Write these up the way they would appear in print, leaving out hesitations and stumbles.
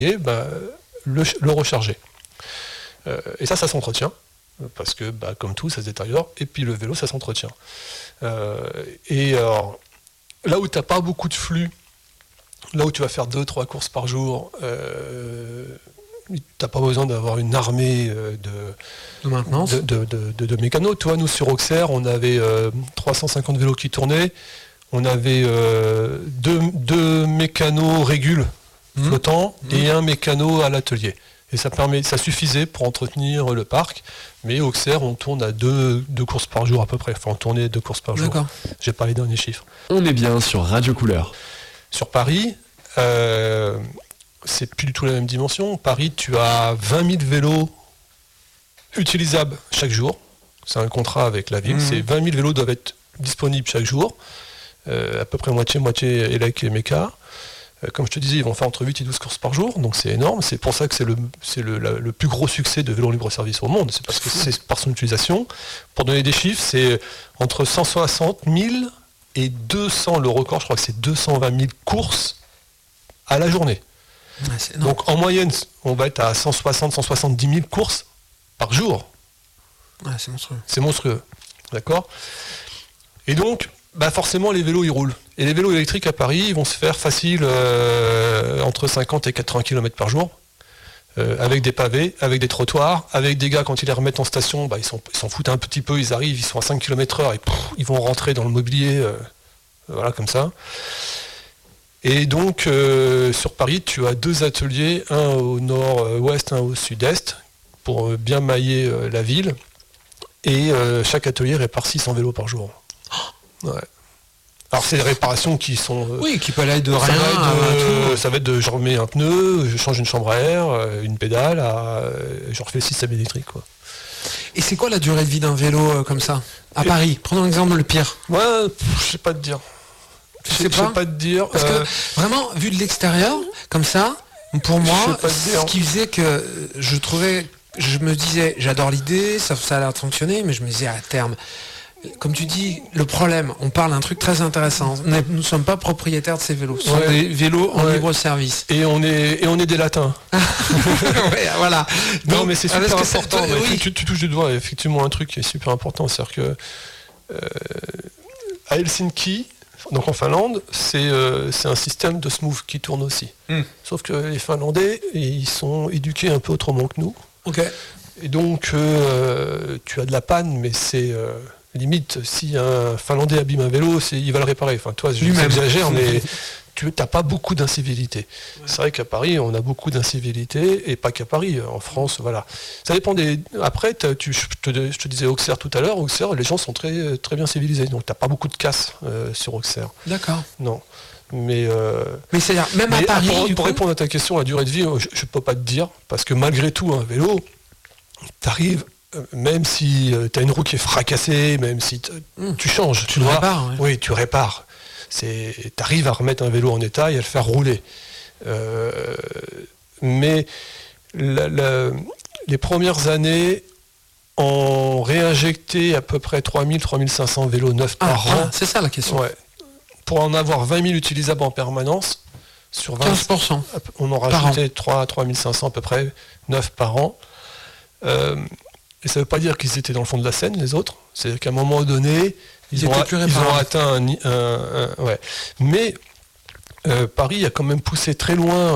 et le recharger. Et ça s'entretient, parce que comme tout, ça se détériore, et puis le vélo, ça s'entretient. Et alors, là où tu n'as pas beaucoup de flux, là où tu vas faire 2-3 courses par jour, tu n'as pas besoin d'avoir une armée de maintenance, de mécanos. Toi, nous, sur Auxerre, on avait 350 vélos qui tournaient, on avait deux mécanos régules flottants et un mécano à l'atelier. Et ça suffisait pour entretenir le parc. Mais Auxerre, on tourne à deux courses par jour à peu près. Enfin, on tournait 2 courses par jour. D'accord. J'ai pas les derniers chiffres. On est bien sur Radio Couleur. Sur Paris, c'est plus du tout la même dimension. Paris, tu as 20 000 vélos utilisables chaque jour. C'est un contrat avec la ville. C'est 20 000 vélos doivent être disponibles chaque jour. À peu près moitié élec et méca. Comme je te disais, ils vont faire entre 8 et 12 courses par jour, donc c'est énorme. C'est pour ça que c'est le plus gros succès de vélo libre-service au monde. C'est parce que c'est par son utilisation. Pour donner des chiffres, c'est entre 160 000 et 200, le record, je crois que c'est 220 000 courses à la journée. Ouais, donc en moyenne, on va être à 160-170 000 courses par jour. Ouais, c'est monstrueux. C'est monstrueux, d'accord ? Et donc, forcément, les vélos, ils roulent. Et les vélos électriques à Paris, ils vont se faire facile entre 50 et 80 km par jour, avec des pavés, avec des trottoirs, avec des gars, quand ils les remettent en station, ils s'en foutent un petit peu, ils arrivent, ils sont à 5 km/h et ils vont rentrer dans le mobilier, voilà, comme ça. Et donc, sur Paris, tu as 2 ateliers, un au nord-ouest, un au sud-est, pour bien mailler la ville. Et chaque atelier répare 600 vélos par jour. Ouais. Alors c'est des réparations qui sont... oui, qui peuvent aller de rien ça va être de je remets un pneu, je change une chambre à air, une pédale, je refais le système électrique, quoi. Et c'est quoi la durée de vie d'un vélo comme ça à Paris? Prenons l'exemple le pire. Ouais, je sais pas te dire. Je sais pas te dire. Parce que vraiment, vu de l'extérieur, comme ça, pour moi, ce qui faisait que je me disais, j'adore l'idée, ça a l'air de fonctionner, mais je me disais à terme... Comme tu dis, le problème, on parle d'un truc très intéressant. Nous ne sommes pas propriétaires de ces vélos. Ce sont des vélos en libre service. Et on est des latins. Ouais, voilà. Non, mais c'est super important. Tu touches du doigt effectivement un truc qui est super important. C'est-à-dire que à Helsinki, donc en Finlande, c'est un système de smooth qui tourne aussi. Sauf que les Finlandais, ils sont éduqués un peu autrement que nous. Ok. Et donc, tu as de la panne, mais c'est... limite, si un Finlandais abîme un vélo, il va le réparer. Enfin, toi, j'exagère, mais tu n'as pas beaucoup d'incivilité. Ouais. C'est vrai qu'à Paris, on a beaucoup d'incivilité, et pas qu'à Paris, en France, voilà. Ça dépend des... Après, je te disais Auxerre tout à l'heure, Auxerre, les gens sont très, très bien civilisés, donc tu n'as pas beaucoup de casse sur Auxerre. D'accord. Non. Mais c'est-à-dire, même à Paris... Pour répondre à ta question, la durée de vie, je ne peux pas te dire, parce que malgré tout, un vélo, tu arrives... Même si tu as une roue qui est fracassée, même si tu changes. Tu le répares. Ouais. Oui, tu répares. Tu arrives à remettre un vélo en état et à le faire rouler. Mais les premières années, on réinjectait à peu près 3000-3500 vélos neufs par an. C'est ça la question. Ouais. Pour en avoir 20 000 utilisables en permanence, sur 15%. On en rajoutait 3500 à peu près, neufs par an. Et ça ne veut pas dire qu'ils étaient dans le fond de la Seine, les autres. C'est-à-dire qu'à un moment donné, ils ont atteint ouais. Mais Paris a quand même poussé très loin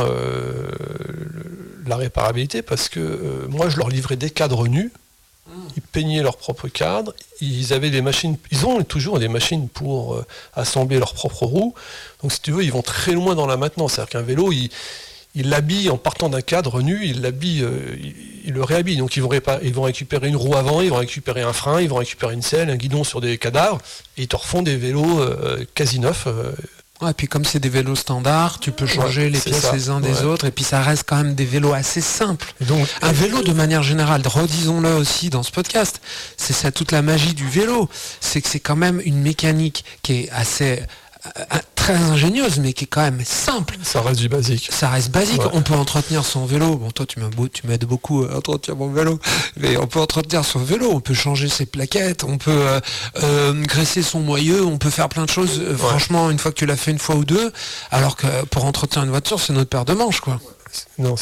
la réparabilité, parce que moi, je leur livrais des cadres nus. Ils peignaient leurs propres cadres. Ils avaient des machines. Ils ont toujours des machines pour assembler leurs propres roues. Donc, si tu veux, ils vont très loin dans la maintenance. C'est-à-dire qu'un vélo, il l'habille en partant d'un cadre nu, il l'habille, il le réhabille. Donc ils vont récupérer une roue avant, ils vont récupérer un frein, ils vont récupérer une selle, un guidon sur des cadavres, et ils te refont des vélos quasi neufs. Ouais, et puis comme c'est des vélos standards, tu peux changer les pièces les uns des autres, et puis ça reste quand même des vélos assez simples. Donc, un vélo de manière générale, redisons-le aussi dans ce podcast, c'est ça toute la magie du vélo, c'est que c'est quand même une mécanique qui est assez... très ingénieuse, mais qui est quand même simple. Ça reste du basique. Ça reste basique. Ouais. On peut entretenir son vélo. Bon, toi, tu m'aides beaucoup à entretenir mon vélo. Mais on peut entretenir son vélo. On peut changer ses plaquettes. On peut graisser son moyeu. On peut faire plein de choses. Franchement, une fois que tu l'as fait une fois ou deux, alors que pour entretenir une voiture, c'est notre paire de manches, quoi. Non,